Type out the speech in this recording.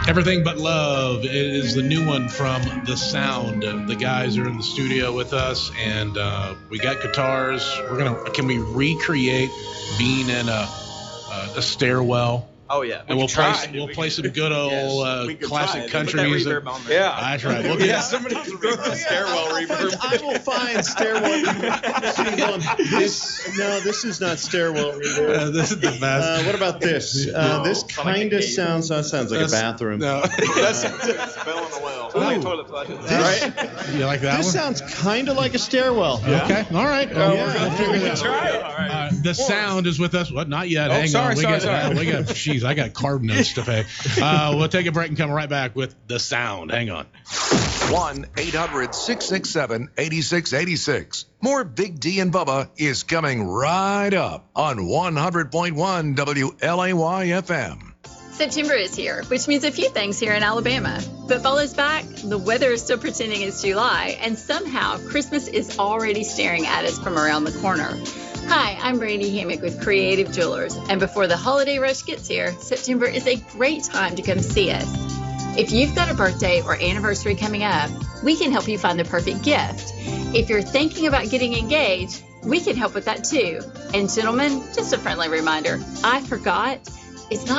Everything But Love is the new one from The Sound. The guys are in the studio with us, and we got guitars. Can we recreate being in a stairwell? Oh yeah, and we'll play some good old classic country music. Yeah, that's right. Somebody can throw the stairwell reverb. I will find stairwell reverb. This is not stairwell reverb. This is the best. What about this? This kind of sounds like a bathroom. No, that's fell in the well. Like toilet flushes. You like that This one? sounds kind of like a stairwell. Yeah. Okay. All right. We'll figure that out. All right. The Sound is with us. What? Not yet. Oh, Hang sorry. on. We got. Jeez, I got card notes to pay. We'll take a break and come right back with The Sound. Hang on. 1-800-667-8686. More Big D and Bubba is coming right up on 100.1 WLAY-FM. September is here, which means a few things here in Alabama. Football is back, the weather is still pretending it's July, and somehow Christmas is already staring at us from around the corner. Hi, I'm Brandy Hammock with Creative Jewelers, and before the holiday rush gets here, September is a great time to come see us. If you've got a birthday or anniversary coming up, we can help you find the perfect gift. If you're thinking about getting engaged, we can help with that too. And gentlemen, just a friendly reminder, I forgot, it's not